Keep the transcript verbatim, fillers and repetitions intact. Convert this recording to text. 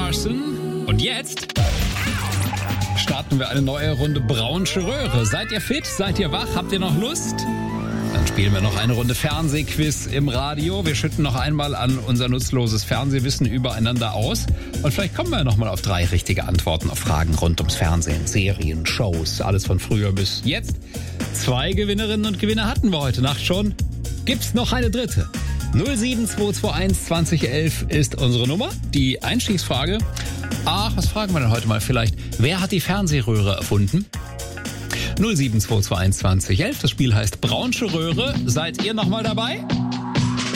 Larson. Und jetzt starten wir eine neue Runde Braunsche Röhre. Seid ihr fit? Seid ihr wach? Habt ihr noch Lust? Dann spielen wir noch eine Runde Fernsehquiz im Radio. Wir schütten noch einmal an unser nutzloses Fernsehwissen übereinander aus. Und vielleicht kommen wir noch mal auf drei richtige Antworten auf Fragen rund ums Fernsehen, Serien, Shows, alles von früher bis jetzt. Zwei Gewinnerinnen und Gewinner hatten wir heute Nacht schon. Gibt's noch eine dritte? null sieben zwei zwei eins zwanzig elf ist unsere Nummer. Die Einstiegsfrage. Ach, was fragen wir denn heute mal vielleicht? Wer hat die Fernsehröhre erfunden? null sieben zwei zwei eins zwanzig elf. Das Spiel heißt Braunsche Röhre. Seid ihr nochmal dabei?